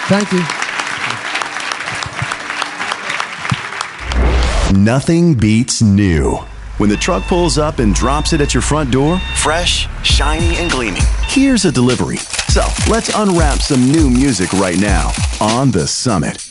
Thank you. Nothing beats new. When the truck pulls up and drops it at your front door, fresh, shiny, and gleaming, here's a delivery. So let's unwrap some new music right now on The Summit.